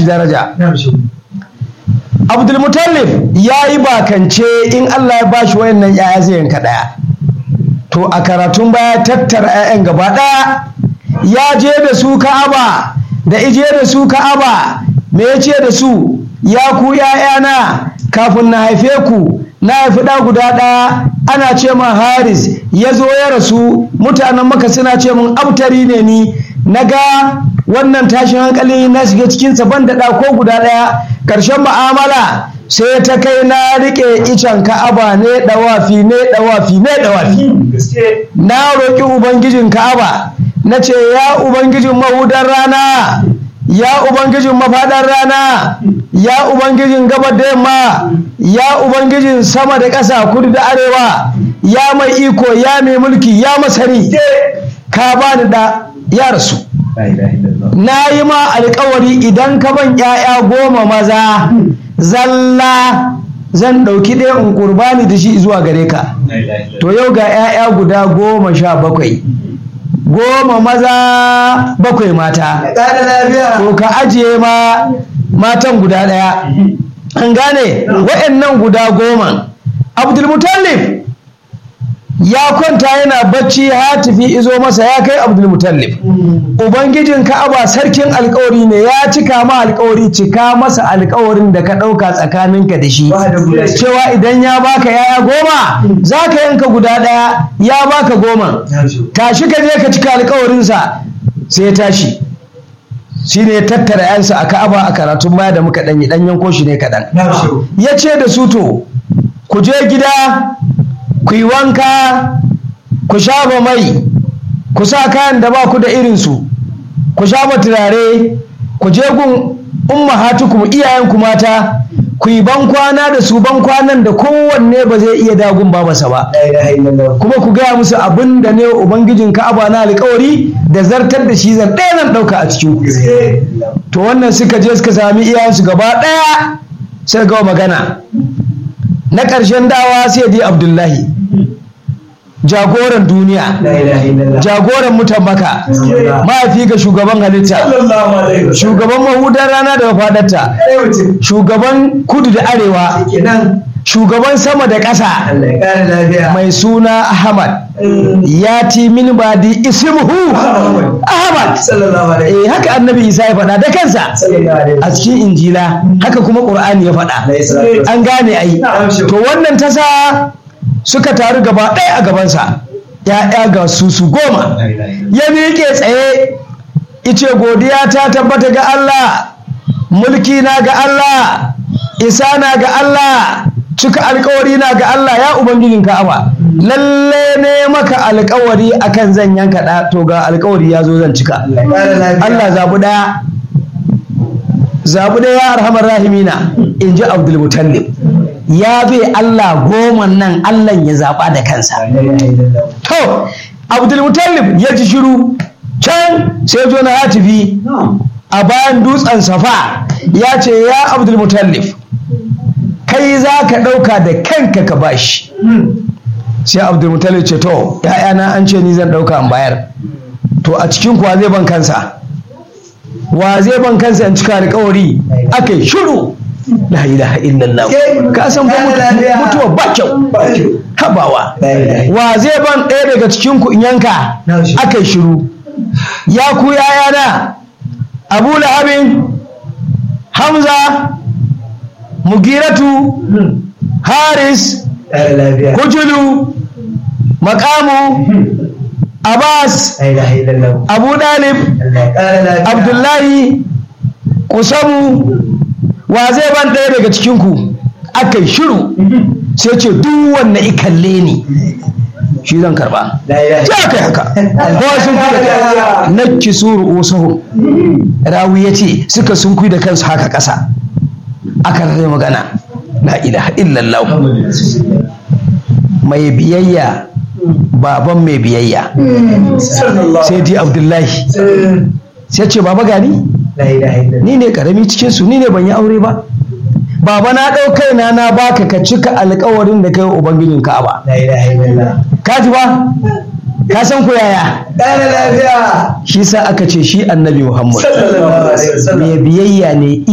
daraja. Abdulmutallib ya yi bakance in Allah ya bashi wayannan 'ya'ya zai yanka ɗaya. To a karatun baya tattara 'ya'yan gaba ɗaya ya je da su Ka'aba, da ije da su Ka'aba me ya ce da su, ya ku 'ya'yana kafin na haife ku na haifi ɗa guda ɗaya ana ce min Haris, ya zo ya rasu, mutanen Maka suna ce min abtari ne ni, na ga wannan tashin hankali na shiga cikinsa ban da ɗa ko guda ɗaya. Ƙarshen mu'amala sai ta kai na riƙe icen Ka'aba ne ɗawafi na roƙi ubangijin Ka'aba na ce ya ubangijin mahudan rana, ya ubangijin mafaɗar rana, ya ubangijin gabar da yamma, ya ubangijin sama da ƙasa, kudu da arewa, ya mai iko, ya mai mulki, ya masani, ka bani da ya rasu. Na yi ma alkawari idan ka ban 'ya'ya 10 maza zalla zan ɗauki ɗaya in ƙurbani da shi zuwa gare ka. To yau ga 'ya'ya guda 17, 10 maza 7 mata. To ka ajiye ma matan guda ɗaya. An gane waɗannan guda 10. Abdulmutallib ya kwanta yana bacci, hatifi izo masa, ya kai Abdulmutallib, ubangijin Ka'aba sarkin alkawari ne, ya cika ma alkawari, cika masa alkawarin da ka ɗauka tsakaninka da shi cewa idan ya baka 'ya'ya 10 za ka yanka guda ɗaya, ya baka 10. Tashi ka je ka cika alkawarinsa. Sai ya tashi, shi ne ya tattara 'yansa a Ka'aba a karatun baya da muka ɗanyi ɗan yanko shi ne kaɗan. Ya ce da su to ku je gida ku yi wanka, ku shafa mai, ku sa kayan da ba ku da irinsu, ku shafa turare, ku je gun ummahatukum iyayenku mata, ku yi bankwana da su, bankwanan da kowanne ba zai iya dagun babansa ba, kuma ku gaya musu abin da ne ubangijin Ka'aba na alƙawari da zartar da shi zan ɗaya nan ɗauka a cikin ku. To wannan suka je suka sami iyayensu gaba ɗaya sai ga magana. Na ƙarshen dawa sai dai Abdullahi, jagoran duniya, jagoran mutan Maka, mahaifi ga shugaban halitta, shugaban mahudan rana da mafaɗarta, shugaban kudu da arewa, shugaban sama da ƙasa, mai suna Ahmad, ya ti min badi ismuhu Ahmad. Haka annabi Isa ya faɗa da kansa a cikin Injila, haka kuma Ƙur'ani ya faɗa. An gane ai. To wannan tasa suka taru gaba ɗaya a gabansa, ‘ya'ya ga su 10. Ya miƙe tsaye, ice godiya ta tabbata ga Allah, mulki na ga Allah, isa na ga Allah, cika alkawari na ga Allah, ya ubangijin Ka'aba, lalle ne maka alkawari akan zan yanka ɗa, to ga alkawari ya zo zan cika. Allah zaɓi ɗaya ya arhamar rahimina, in ji Abdulmutallib. Ya bai Allah 10 nan Allah ya zaɓa da kansa. To Abdulmutallib ya ji shiru, can sai jona ya tafi a bayan dutsen Safa, ya ce ya Abdulmutallib, kai za ka ɗauka da kanka ka bashi. Sai Abdulmutallib ce to ‘ya'yana an ce ni zan ɗauka in bayar, to a cikin kuwa zai ban kansa, wa zai ban kansa in cika alƙawari? Aka yi shiru. La ilaha illallah. Ka san ba mutuwa ba kyau, habawa. Wa zai ban ɗaya daga cikin ku in yanka? Aka yi shiru. Ya ku yayana, Abu Lahabin, Hamza, Mugiratu, Haris, Hujulu, Makamu, Abbas, Abu Dalib, Abdullahi, Kusamu, wa zai ban ɗaya daga cikinku? Aka yi shiru. Sai ce duk wanne ikalle ni shi zan karba. Sai aka yi haka. Kowa sun kuyi da na kisuru usahu. Rawi ya ce suka sun kuyi da kansu haka ƙasa. Aka rarrai magana. La ilaha illallah. Mai biyayya baban mai biyayya. Sai di Abdullahi. Sai ce baba gani? Ni ne karami cikin su, ni ne ban yi aure ba. Baba na ɗau kaina na baka ka cika alƙawarin da kai ubangijin Ka'aba. Ka ji ba? Ka san ko yaya? Shi sa aka ce shi Annabi Muhammad mai biyayya ne.